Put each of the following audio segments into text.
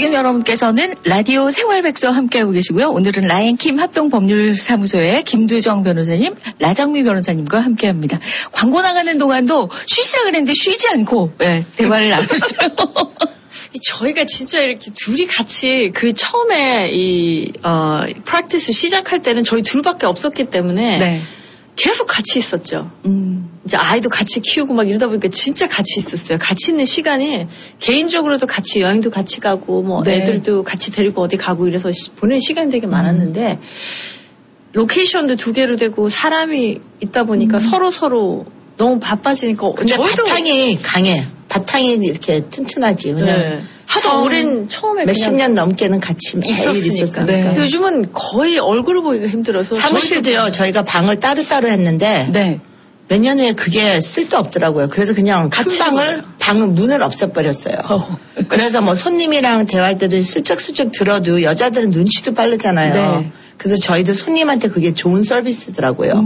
지금 여러분께서는 라디오 생활백서 함께하고 계시고요. 오늘은 라인킴 합동법률사무소의 김두정 변호사님, 라정미 변호사님과 함께합니다. 광고 나가는 동안도 쉬시라 그랬는데 쉬지 않고 대화를 나눴어요. 저희가 진짜 이렇게 둘이 같이 처음에 프랙티스 시작할 때는 저희 둘밖에 없었기 때문에 계속 같이 있었죠. 이제 아이도 같이 키우고 막 이러다 보니까 진짜 같이 있었어요. 같이 있는 시간이 개인적으로도 같이 여행도 같이 가고 애들도 같이 데리고 어디 가고 이래서 보내는 시간이 되게 많았는데 로케이션도 2개로 되고 사람이 있다 보니까 서로 너무 바빠지니까 근데 바탕이 강해. 바탕이 이렇게 튼튼하지. 왜냐면 하도 오랜 처음에 몇십 년 넘게는 같이 있었으니까. 요즘은 거의 얼굴을 보기가 힘들어서 사무실도요. 저희가 방을 따로따로 했는데 몇 년 후에 그게 쓸데없더라고요. 그래서 그냥 같이 방은 문을 없애버렸어요. 그래서 손님이랑 대화할 때도 슬쩍슬쩍 들어도 여자들은 눈치도 빠르잖아요. 그래서 저희도 손님한테 그게 좋은 서비스더라고요.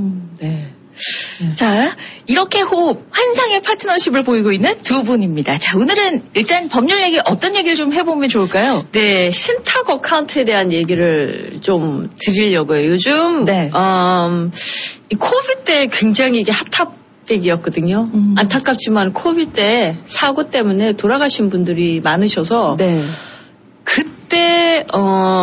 자, 이렇게 환상의 파트너십을 보이고 있는 두 분입니다. 자, 오늘은 일단 법률 얘기 어떤 얘기를 좀 해보면 좋을까요? 네, 신탁 어카운트에 대한 얘기를 좀 드리려고요. 요즘 이 코비드 때 굉장히 이게 핫탑백이었거든요. 안타깝지만 코비드 때 사고 때문에 돌아가신 분들이 많으셔서 그때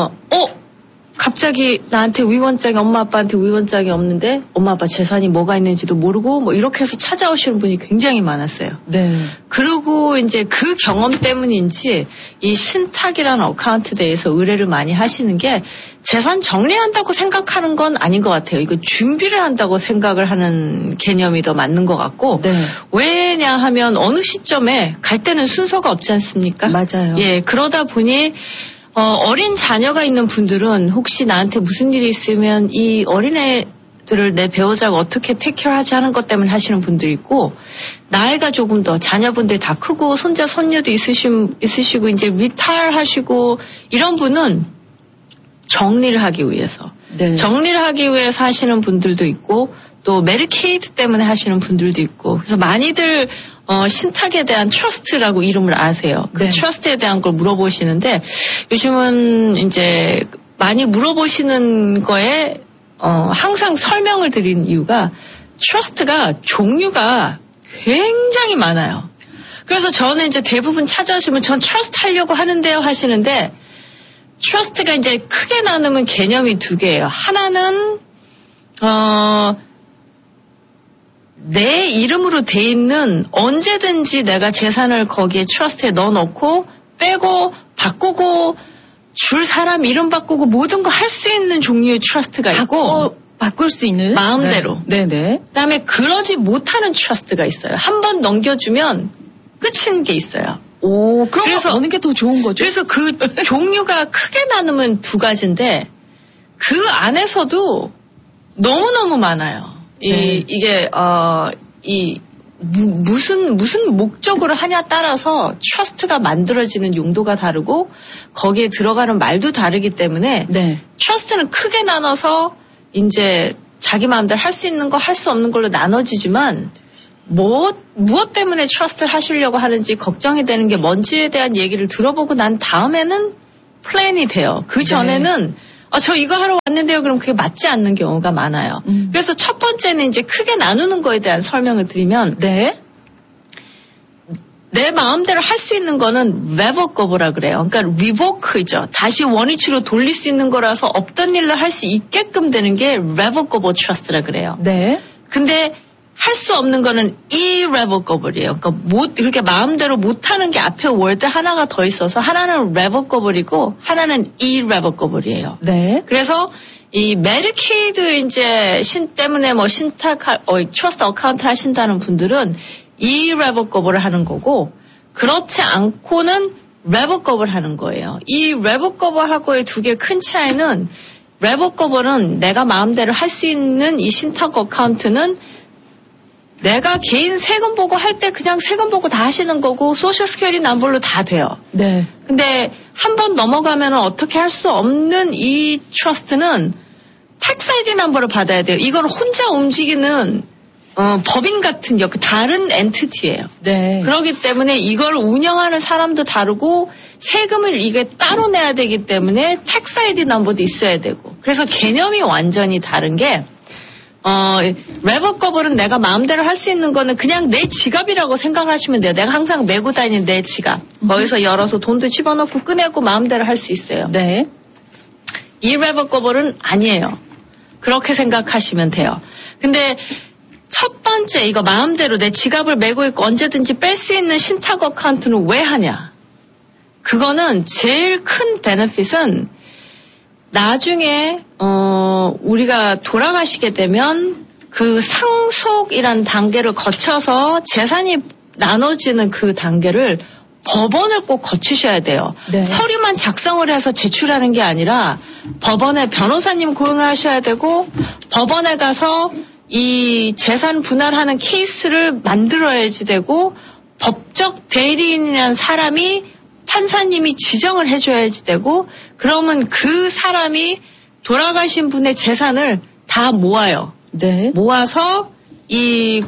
갑자기 나한테 위원장이 엄마 아빠한테 위원장이 없는데 엄마 아빠 재산이 뭐가 있는지도 모르고 이렇게 해서 찾아오시는 분이 굉장히 많았어요. 그리고 이제 그 경험 때문인지 이 신탁이라는 어카운트에 대해서 의뢰를 많이 하시는 게 재산 정리한다고 생각하는 건 아닌 것 같아요. 이거 준비를 한다고 생각을 하는 개념이 더 맞는 것 같고 왜냐 하면 어느 시점에 갈 때는 순서가 없지 않습니까? 맞아요. 예, 그러다 보니 어린 자녀가 있는 분들은 혹시 나한테 무슨 일이 있으면 이 어린애들을 내 배우자가 어떻게 테이크케어하지 하는 것 때문에 하시는 분들이 있고 나이가 조금 더 자녀분들 다 크고 손자 손녀도 있으시고 이제 리타일 하시고 이런 분은 정리를 하기 위해서 하시는 분들도 있고 또 메디케이드 때문에 하시는 분들도 있고 그래서 많이들 신탁에 대한 트러스트라고 이름을 아세요. 그 트러스트에 대한 걸 물어보시는데 요즘은 이제 많이 물어보시는 거에 항상 설명을 드린 이유가 트러스트가 종류가 굉장히 많아요. 그래서 저는 이제 대부분 찾아오시면 전 트러스트 하려고 하는데요 하시는데 트러스트가 이제 크게 나누면 개념이 2개예요. 하나는 내 이름으로 돼 있는 언제든지 내가 재산을 거기에 트러스트에 넣어놓고 빼고 바꾸고 줄 사람 이름 바꾸고 모든 걸 할 수 있는 종류의 트러스트가 있고 바꿀 수 있는 마음대로. 그다음에 그러지 못하는 트러스트가 있어요. 한 번 넘겨주면 끝인 게 있어요. 그래서 어느 게 더 좋은 거죠? 그래서 그 종류가 크게 나누면 2가지인데 그 안에서도 너무너무 많아요. 이게 무슨 목적으로 하냐 따라서 트러스트가 만들어지는 용도가 다르고 거기에 들어가는 말도 다르기 때문에 트러스트는 크게 나눠서 이제 자기 마음대로 할 수 있는 거 할 수 없는 걸로 나눠지지만 무엇 때문에 트러스트를 하시려고 하는지 걱정이 되는 게 뭔지에 대한 얘기를 들어보고 난 다음에는 플랜이 돼요. 그 전에는 저 이거 하러 왔는데요. 그럼 그게 맞지 않는 경우가 많아요. 그래서 첫 번째는 이제 크게 나누는 거에 대한 설명을 드리면 내 마음대로 할 수 있는 거는 레버거버라 그래요. 그러니까 리보크죠. 다시 원위치로 돌릴 수 있는 거라서 없던 일로 할 수 있게끔 되는 게 레버거버 트러스트라 그래요. 근데 할 수 없는 거는 irrevocable이에요. 그러니까 그렇게 마음대로 못하는 게 앞에 월드 하나가 더 있어서 하나는 revocable이고 하나는 irrevocable이에요. 그래서 이 메디케이드 이제 때문에 트러스트 어카운트 하신다는 분들은 irrevocable을 하는 거고 그렇지 않고는 revocable 하는 거예요. 이 revocable하고의 2개 큰 차이는 revocable은 내가 마음대로 할 수 있는 이 신탁 어카운트는 내가 개인 세금 보고 할 때 그냥 세금 보고 다 하시는 거고 소셜 스퀘어리 넘버로 다 돼요. 근데 한 번 넘어가면 어떻게 할 수 없는 이 트러스트는 텍스 아이디 넘버를 받아야 돼요. 이건 혼자 움직이는 법인 같은 다른 엔티티예요. 그렇기 때문에 이걸 운영하는 사람도 다르고 세금을 이게 따로 내야 되기 때문에 텍스 아이디 넘버도 있어야 되고. 그래서 개념이 완전히 다른 게 레버커블은 내가 마음대로 할 수 있는 거는 그냥 내 지갑이라고 생각을 하시면 돼요. 내가 항상 메고 다니는 내 지갑. 거기서 열어서 돈도 집어넣고 꺼내고 마음대로 할 수 있어요. 네. 이 레버커블은 아니에요. 그렇게 생각하시면 돼요. 근데 첫 번째 이거 마음대로 내 지갑을 메고 있고 언제든지 뺄 수 있는 신탁 어카운트는 왜 하냐? 그거는 제일 큰 베네핏은 나중에 우리가 돌아가시게 되면 그 상속이란 단계를 거쳐서 재산이 나눠지는 그 단계를 법원을 꼭 거치셔야 돼요. 네. 서류만 작성을 해서 제출하는 게 아니라 법원에 변호사님 고용을 하셔야 되고 법원에 가서 이 재산 분할하는 케이스를 만들어야지 되고 법적 대리인이라는 사람이 판사님이 지정을 해줘야지 되고 그러면 그 사람이 돌아가신 분의 재산을 다 모아요. 네. 모아서 이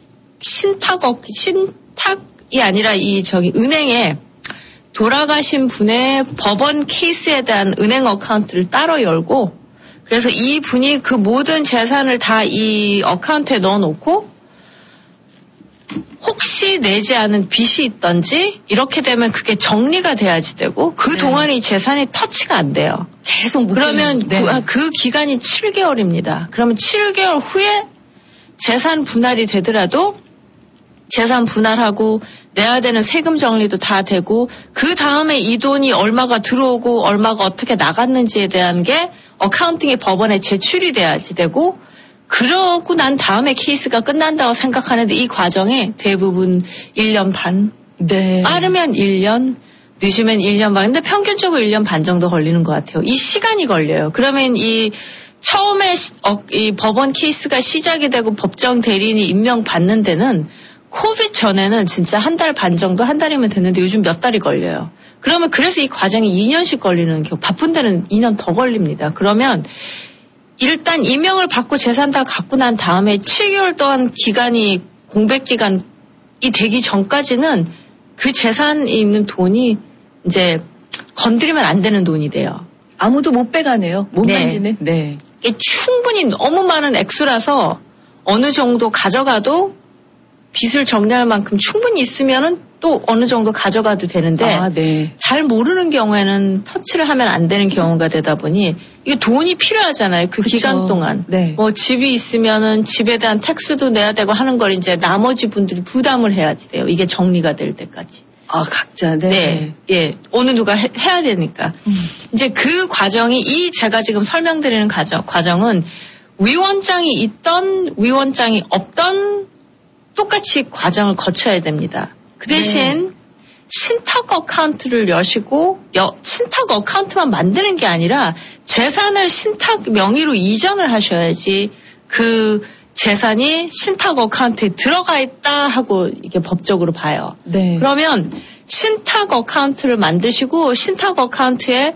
신탁이 아니라 은행에 돌아가신 분의 법원 케이스에 대한 은행 어카운트를 따로 열고 그래서 이 분이 그 모든 재산을 다 이 어카운트에 넣어놓고 혹시 내지 않은 빚이 있던지 이렇게 되면 그게 정리가 돼야지 되고 그 동안에 이 재산이 터치가 안 돼요. 계속 그러면 그 기간이 7개월입니다. 그러면 7개월 후에 재산 분할이 되더라도 재산 분할하고 내야 되는 세금 정리도 다 되고 그 다음에 이 돈이 얼마가 들어오고 얼마가 어떻게 나갔는지에 대한 게 어카운팅의 법원에 제출이 돼야지 되고 그러고 난 다음에 케이스가 끝난다고 생각하는데 이 과정에 대부분 1년 반, 네. 빠르면 1년, 늦으면 1년 반, 근데 평균적으로 1년 반 정도 걸리는 것 같아요. 이 시간이 걸려요. 그러면 처음에 이 법원 케이스가 시작이 되고 법정 대리인이 임명받는 데는 코비드 전에는 진짜 한 달 반 정도, 한 달이면 됐는데 요즘 몇 달이 걸려요. 그러면 그래서 이 과정이 2년씩 걸리는 경우, 바쁜 데는 2년 더 걸립니다. 그러면 일단 임명을 받고 재산 다 갖고 난 다음에 7개월 동안 기간이 공백 기간이 되기 전까지는 그 재산이 있는 돈이 이제 건드리면 안 되는 돈이 돼요. 아무도 못 빼가네요. 못 만지는. 네. 이게 충분히 너무 많은 액수라서 어느 정도 가져가도 빚을 정리할 만큼 충분히 있으면은 또 어느 정도 가져가도 되는데 네. 잘 모르는 경우에는 터치를 하면 안 되는 경우가 되다 보니 이게 돈이 필요하잖아요. 그 그쵸. 기간 동안. 네. 뭐 집이 있으면은 집에 대한 텍스도 내야 되고 하는 걸 이제 나머지 분들이 부담을 해야지 돼요. 이게 정리가 될 때까지. 아, 각자. 네. 네. 예. 어느 누가 해야 되니까. 이제 그 과정이 제가 지금 설명드리는 과정은 위원장이 있던 위원장이 없던 똑같이 과정을 거쳐야 됩니다. 그 대신 신탁 어카운트를 여시고 신탁 어카운트만 만드는 게 아니라 재산을 신탁 명의로 이전을 하셔야지 그 재산이 신탁 어카운트에 들어가 있다 하고 이게 법적으로 봐요. 네. 그러면 신탁 어카운트를 만드시고 신탁 어카운트에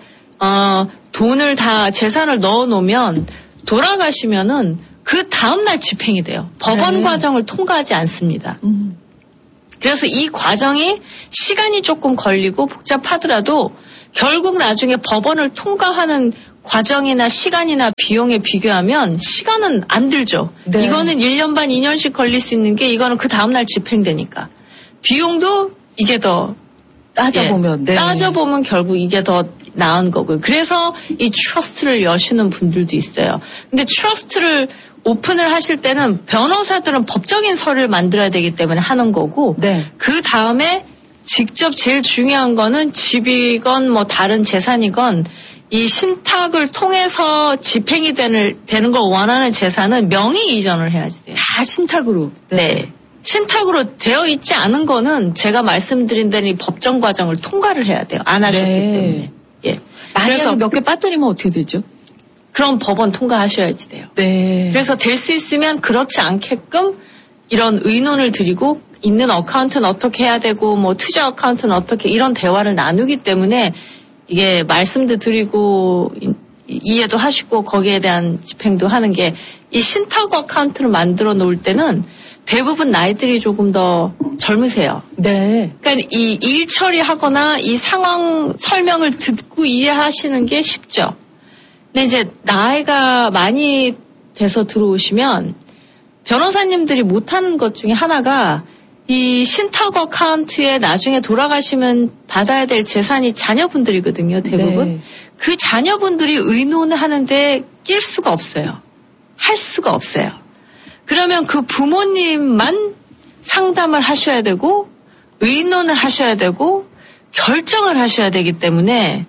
돈을 다 재산을 넣어 놓으면 돌아가시면은 그 다음날 집행이 돼요. 법원 과정을 통과하지 않습니다. 그래서 이 과정이 시간이 조금 걸리고 복잡하더라도 결국 나중에 법원을 통과하는 과정이나 시간이나 비용에 비교하면 시간은 안 들죠. 네. 이거는 1년 반, 2년씩 걸릴 수 있는 게 이거는 그 다음날 집행되니까. 비용도 이게 더 따져보면 따져보면 결국 이게 더 나은 거고요. 그래서 이 트러스트를 여시는 분들도 있어요. 근데 트러스트를 오픈을 하실 때는 변호사들은 법적인 서류를 만들어야 되기 때문에 하는 거고 그 다음에 직접 제일 중요한 거는 집이건 뭐 다른 재산이건 이 신탁을 통해서 집행이 되는 걸 원하는 재산은 명의 이전을 해야지 돼요. 다 신탁으로. 네. 신탁으로 되어 있지 않은 거는 제가 말씀드린 대로 이 법정 과정을 통과를 해야 돼요. 안 하셨기 때문에. 예. 그래서 몇 개 빠뜨리면 어떻게 되죠? 그럼 법원 통과하셔야지 돼요. 네. 그래서 될 수 있으면 그렇지 않게끔 이런 의논을 드리고 있는 어카운트는 어떻게 해야 되고 뭐 투자 어카운트는 어떻게 이런 대화를 나누기 때문에 이게 말씀도 드리고 이해도 하시고 거기에 대한 집행도 하는 게 이 신탁 어카운트를 만들어 놓을 때는 대부분 나이들이 조금 더 젊으세요. 네. 그러니까 이 일 처리하거나 이 상황 설명을 듣고 이해하시는 게 쉽죠. 근데 이제 나이가 많이 돼서 들어오시면 변호사님들이 못하는 것 중에 하나가 이 신탁 어카운트에 나중에 돌아가시면 받아야 될 재산이 자녀분들이거든요, 대부분. 네. 그 자녀분들이 의논하는데 낄 수가 없어요. 할 수가 없어요. 그러면 그 부모님만 상담을 하셔야 되고 의논을 하셔야 되고 결정을 하셔야 되기 때문에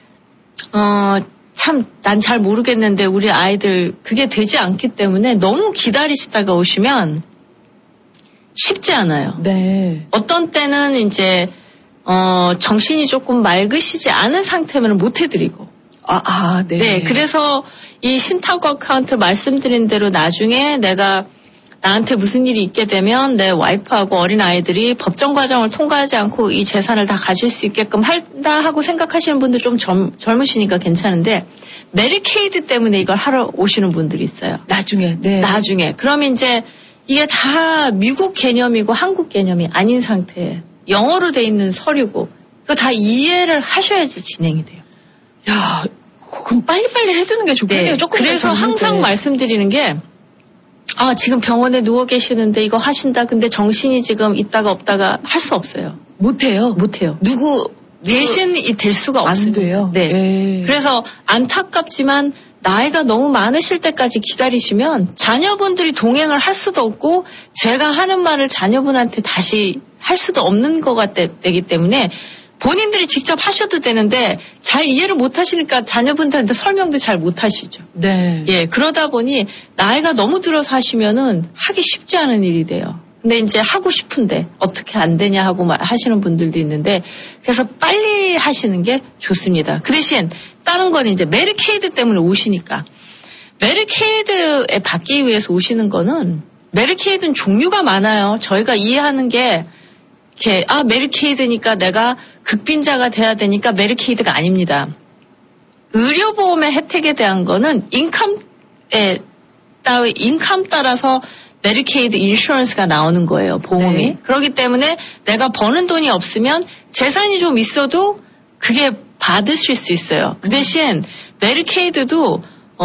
참 난 잘 모르겠는데 우리 아이들 그게 되지 않기 때문에 너무 기다리시다가 오시면 쉽지 않아요. 네. 어떤 때는 이제 정신이 조금 맑으시지 않은 상태면 못 해드리고. 네. 네. 그래서 이 신탁 어카운트 말씀드린 대로 나중에 내가 나한테 무슨 일이 있게 되면 내 와이프하고 어린 아이들이 법정 과정을 통과하지 않고 이 재산을 다 가질 수 있게끔 한다 하고 생각하시는 분들 좀 젊으시니까 괜찮은데 메디케이드 때문에 이걸 하러 오시는 분들이 있어요. 나중에. 네. 나중에. 그럼 이제 이게 다 미국 개념이고 한국 개념이 아닌 상태에 영어로 돼 있는 서류고 그거 다 이해를 하셔야지 진행이 돼요. 야, 그럼 빨리빨리 해주는 게 좋겠네요. 네. 조금 그래서 항상 말씀드리는 게 지금 병원에 누워 계시는데 이거 하신다. 근데 정신이 지금 있다가 없다가 할 수 없어요. 못해요. 누구 대신이 될 수가 없어요. 안 돼요. 네. 에이. 그래서 안타깝지만 나이가 너무 많으실 때까지 기다리시면 자녀분들이 동행을 할 수도 없고 제가 하는 말을 자녀분한테 다시 할 수도 없는 것 같기 때문에 본인들이 직접 하셔도 되는데 잘 이해를 못 하시니까 자녀분들한테 설명도 잘 못 하시죠. 네. 예, 그러다 보니 나이가 너무 들어서 하시면은 하기 쉽지 않은 일이 돼요. 근데 이제 하고 싶은데 어떻게 안 되냐 하고 하시는 분들도 있는데 그래서 빨리 하시는 게 좋습니다. 그 대신 다른 건 이제 메디케이드 때문에 오시니까 메디케이드에 받기 위해서 오시는 거는 메디케이드는 종류가 많아요. 저희가 이해하는 게 이렇게 메디케이드니까 내가 극빈자가 돼야 되니까 메디케이드가 아닙니다. 의료보험의 혜택에 대한 거는 인컴 따라서 메디케이드 인슈런스가 나오는 거예요. 보험이. 네. 그렇기 때문에 내가 버는 돈이 없으면 재산이 좀 있어도 그게 받으실 수 있어요. 그 대신 메디케이드도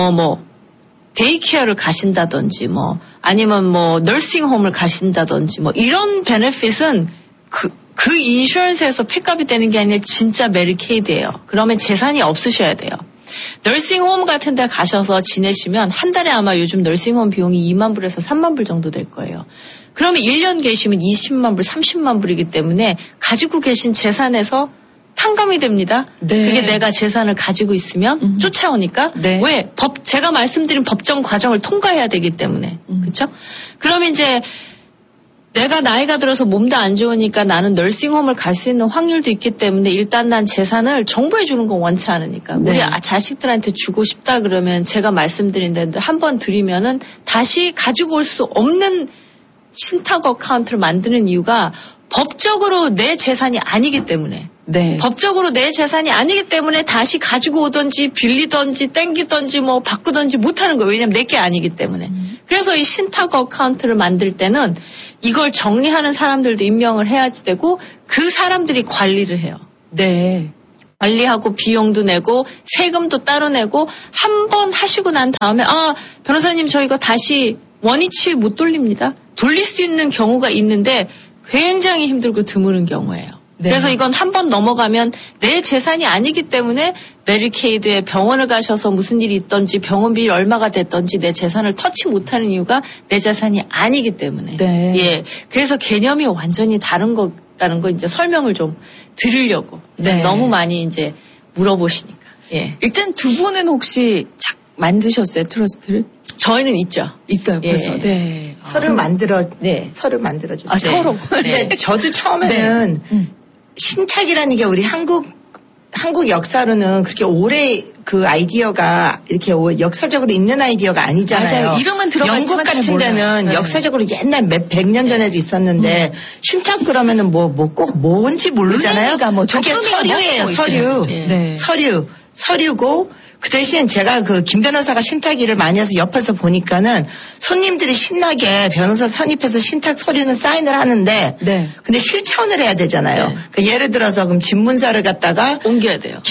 데이케어를 가신다든지 아니면 너싱홈을 가신다든지 이런 베네핏은 그 인슈런스에서 픽업이 되는 게 아니라 진짜 메디케이드예요. 그러면 재산이 없으셔야 돼요. 너싱홈 같은 데 가셔서 지내시면 한 달에 아마 요즘 너싱홈 비용이 2만 불에서 3만 불 정도 될 거예요. 그러면 1년 계시면 20만 불, 30만 불이기 때문에 가지고 계신 재산에서 탕감이 됩니다. 네. 그게 내가 재산을 가지고 있으면 쫓아오니까. 네. 왜? 제가 말씀드린 법정 과정을 통과해야 되기 때문에. 그렇죠? 그럼 이제 내가 나이가 들어서 몸도 안 좋으니까 나는 너싱홈을 갈 수 있는 확률도 있기 때문에 일단 난 재산을 정부해 주는 건 원치 않으니까. 네. 우리 자식들한테 주고 싶다 그러면 제가 말씀드린 대로 한 번 드리면은 다시 가지고 올 수 없는 신탁 어카운트를 만드는 이유가 법적으로 내 재산이 아니기 때문에. 네. 법적으로 내 재산이 아니기 때문에 다시 가지고 오든지 빌리든지 땡기든지 바꾸든지 못하는 거예요. 왜냐면 내 게 아니기 때문에. 그래서 이 신탁 어카운트를 만들 때는 이걸 정리하는 사람들도 임명을 해야지 되고 그 사람들이 관리를 해요. 네. 관리하고 비용도 내고 세금도 따로 내고 한 번 하시고 난 다음에 변호사님 저 이거 다시 원위치 못 돌립니다. 돌릴 수 있는 경우가 있는데 굉장히 힘들고 드무른 경우예요. 네. 그래서 이건 한 번 넘어가면 내 재산이 아니기 때문에 메디케이드에 병원을 가셔서 무슨 일이 있던지 병원비 얼마가 됐던지 내 재산을 터치 못하는 이유가 내 재산이 아니기 때문에. 네. 예. 그래서 개념이 완전히 다른 거라는 거 이제 설명을 좀 드리려고. 네. 너무 많이 이제 물어보시니까. 예. 일단 두 분은 혹시 만드셨어요, 트러스트를? 저희는 있죠. 있어요, 벌써. 예. 네. 서류 만들어줘. 네. 서로. 근데 저도 처음에는 신탁이라는 게 우리 한국 역사로는 그렇게 오래 그 아이디어가 이렇게 역사적으로 있는 아이디어가 아니잖아요. 맞아요. 이름은 들어봤지만 영국 같은 데는 역사적으로 옛날 몇 백 년 전에도 있었는데 신탁 그러면은 꼭 뭔지 모르잖아요. 은행이가 그게 서류예요, 서류. 네. 서류고 그 대신 제가 그 김 변호사가 신탁 일을 많이 해서 옆에서 보니까는 손님들이 신나게 변호사 선입해서 신탁 서류는 사인을 하는데 네. 근데 실천을 해야 되잖아요. 네. 그 예를 들어서 그럼 집문서를 갖다가 옮겨야 돼요.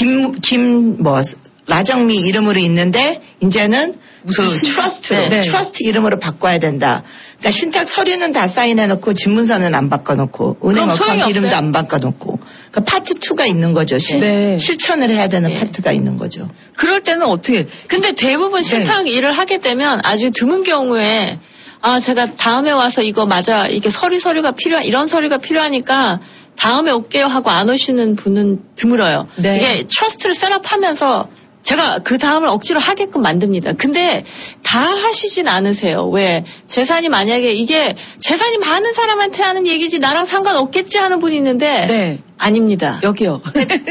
라정미 이름으로 있는데 이제는 무슨 그 트러스트로 네. 트러스트 이름으로 바꿔야 된다. 그러니까 신탁 서류는 다 사인해놓고 집문서는 안 바꿔놓고 은행 어카운트 이름도 안 바꿔놓고 그러니까 파트 2가 있는 거죠. 네. 실천을 해야 되는 파트가 있는 거죠. 그럴 때는 어떻게? 근데 대부분 신탁 일을 하게 되면 아주 드문 경우에 제가 다음에 와서 이거 맞아 이게 서류가 이런 서류가 필요하니까 다음에 올게요 하고 안 오시는 분은 드물어요. 네. 이게 트러스트를 셋업하면서 제가 그 다음을 억지로 하게끔 만듭니다. 근데 다 하시진 않으세요. 왜? 재산이 만약에 이게 재산이 많은 사람한테 하는 얘기지 나랑 상관없겠지 하는 분이 있는데 네. 아닙니다. 여기요.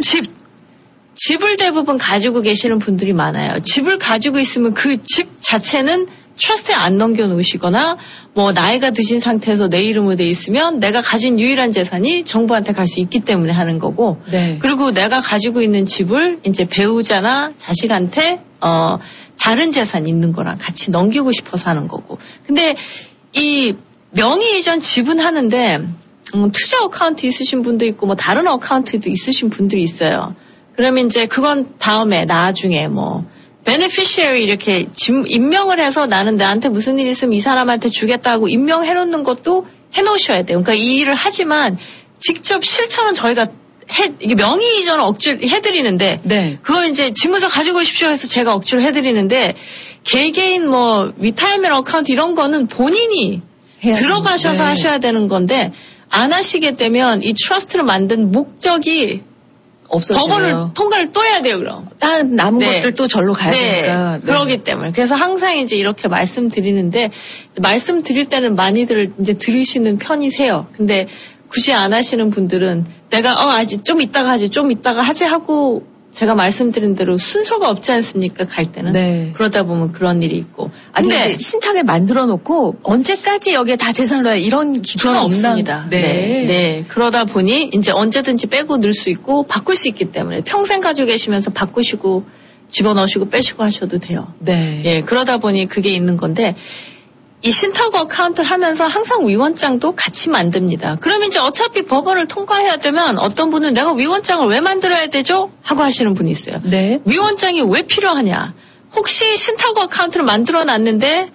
집을 대부분 가지고 계시는 분들이 많아요. 집을 가지고 있으면 그 집 자체는 트러스트에 안 넘겨놓으시거나 뭐 나이가 드신 상태에서 내 이름으로 돼 있으면 내가 가진 유일한 재산이 정부한테 갈 수 있기 때문에 하는 거고 네. 그리고 내가 가지고 있는 집을 이제 배우자나 자식한테 다른 재산이 있는 거랑 같이 넘기고 싶어서 하는 거고 근데 이 명의 이전 지분하는데 투자 어카운트 있으신 분도 있고 뭐 다른 어카운트도 있으신 분들이 있어요. 그러면 이제 그건 다음에 나중에 뭐 beneficiary 이렇게 임명을 해서 나는 나한테 무슨 일이 있으면 이 사람한테 주겠다고 임명해 놓는 것도 해 놓으셔야 돼요. 그러니까 이 일을 하지만 직접 실천은 저희가 이게 명의 이전을 억지로 해드리는데 네. 그거 이제 집문서 가지고 오십시오 해서 제가 억지로 해드리는데 개개인 뭐 리타이먼트 어카운트 이런 거는 본인이 들어가셔서 네. 하셔야 되는 건데 안 하시게 되면 이 트러스트를 만든 목적이 없어져요. 법원을 통과를 또 해야 돼요, 그럼. 딴 남은 것들 또 절로 가야 되니까. 네. 그러기 때문에. 그래서 항상 이제 이렇게 말씀드리는데, 말씀드릴 때는 많이들 이제 들으시는 편이세요. 근데 굳이 안 하시는 분들은 내가, 아직 좀 이따가 하지 하고 제가 말씀드린 대로 순서가 없지 않습니까, 갈 때는. 네. 그러다 보면 그런 일이 있고. 근데 신탁을 만들어 놓고 언제까지 여기에 다 재산을 넣어야 이런 기준은 없습니다. 네. 네. 그러다 보니 이제 언제든지 빼고 넣을 수 있고 바꿀 수 있기 때문에 평생 가지고 계시면서 바꾸시고 집어넣으시고 빼시고 하셔도 돼요. 네. 예, 그러다 보니 그게 있는 건데 이 신탁 어카운트를 하면서 항상 위원장도 같이 만듭니다. 그러면 이제 어차피 법원을 통과해야 되면 어떤 분은 내가 위원장을 왜 만들어야 되죠? 하고 하시는 분이 있어요. 네. 위원장이 왜 필요하냐? 혹시 신탁 어카운트를 만들어 놨는데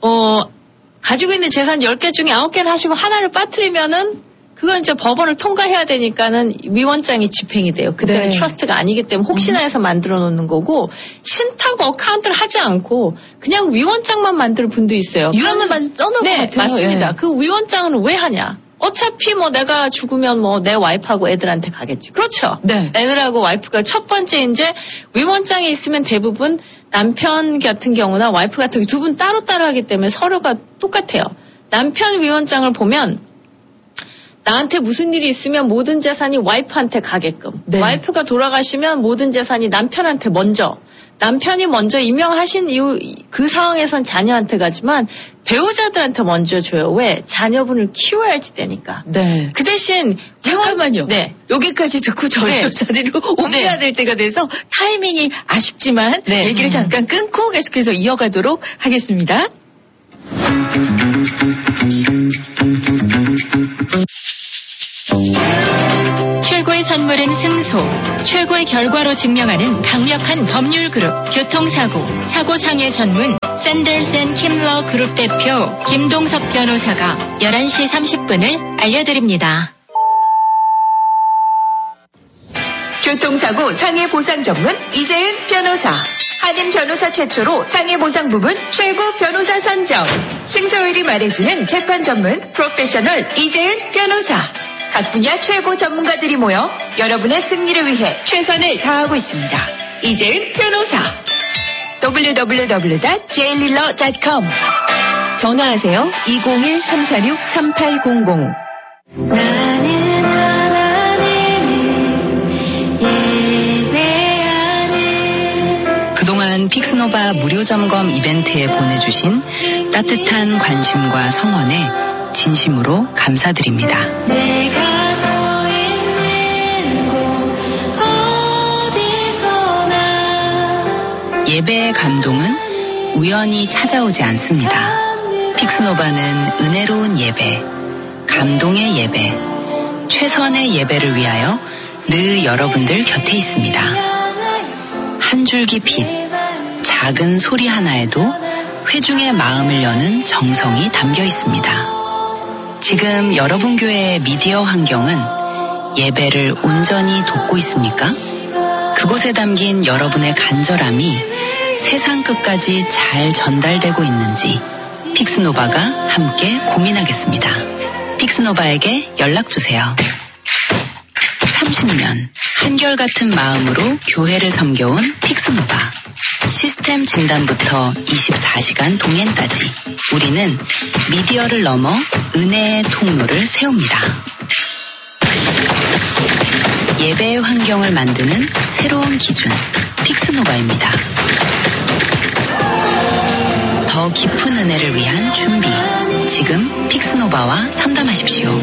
가지고 있는 재산 10개 중에 9개를 하시고 하나를 빠뜨리면은 그건 이제 법원을 통과해야 되니까는 위원장이 집행이 돼요. 그때는 네. 트러스트가 아니기 때문에 혹시나 해서 만들어 놓는 거고 신탁 어카운트를 하지 않고 그냥 위원장만 만들 분도 있어요. 이름만 써놓을 것 같아요. 맞습니다. 예. 그 위원장은 왜 하냐? 어차피 뭐 내가 죽으면 뭐 내 와이프하고 애들한테 가겠지. 그렇죠. 네. 애들하고 와이프가 첫 번째 이제 위원장에 있으면 대부분 남편 같은 경우나 와이프 같은 경우 두 분 따로따로 하기 때문에 서류가 똑같아요. 남편 위원장을 보면 나한테 무슨 일이 있으면 모든 재산이 와이프한테 가게끔. 네. 와이프가 돌아가시면 모든 재산이 남편한테 먼저. 남편이 먼저 임명하신 이후 그 상황에선 자녀한테 가지만 배우자들한테 먼저 줘요. 왜? 자녀분을 키워야지 되니까. 네. 그 대신 잠깐만요. 네. 여기까지 듣고 저희 네. 또 자리로 옮겨야 될 때가 돼서 타이밍이 아쉽지만 네. 얘기를 잠깐 끊고 계속해서 이어가도록 하겠습니다. 최고의 선물은 승소, 최고의 결과로 증명하는 강력한 법률 그룹 교통사고, 사고상해 전문 샌더슨 킴러 그룹 대표 김동석 변호사가 11시 30분을 알려드립니다. 교통사고 상해보상 전문 이재은 변호사. 한인 변호사 최초로 상해보상 부분 최고 변호사 선정. 승소율이 말해주는 재판 전문 프로페셔널 이재은 변호사. 각 분야 최고 전문가들이 모여 여러분의 승리를 위해 최선을 다하고 있습니다. 이재은 변호사. www.jailil러.com. 전화하세요. 201-346-3800. 나는 하나님을 예배하는. 그동안 픽스노바 무료 점검 이벤트에 보내주신 따뜻한 관심과 성원에 진심으로 감사드립니다. 내가 서 있는 곳 어디서나 예배의 감동은 우연히 찾아오지 않습니다. 픽스노바는 은혜로운 예배, 감동의 예배, 최선의 예배를 위하여 늘 여러분들 곁에 있습니다. 한 줄기 빛, 작은 소리 하나에도 회중의 마음을 여는 정성이 담겨 있습니다. 지금 여러분 교회의 미디어 환경은 예배를 온전히 돕고 있습니까? 그곳에 담긴 여러분의 간절함이 세상 끝까지 잘 전달되고 있는지 픽스노바가 함께 고민하겠습니다. 픽스노바에게 연락주세요. 30년 한결같은 마음으로 교회를 섬겨온 픽스노바. 시스템 진단부터 24시간 동행까지 우리는 미디어를 넘어 은혜의 통로를 세웁니다. 예배의 환경을 만드는 새로운 기준 픽스노바입니다. 더 깊은 은혜를 위한 준비. 지금 픽스노바와 상담하십시오.